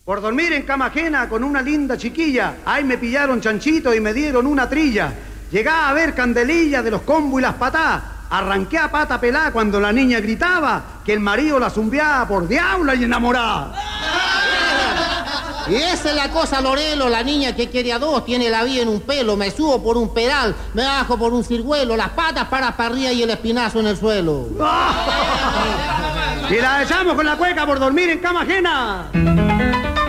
Por dormir en cama ajena con una linda chiquilla, ahí me pillaron chanchito y me dieron una trilla. Llegá a ver candelilla de los combos y las patás. Arranqué a pata pelá cuando la niña gritaba que el marido la zumbiaba por diabla y enamorada. Y esa es la cosa, Lorelo, la niña que quiere a dos, tiene la vida en un pelo, me subo por un pedal, me bajo por un cirguelo, las patas para arriba y el espinazo en el suelo. Y la echamos con la cueca por dormir en cama ajena.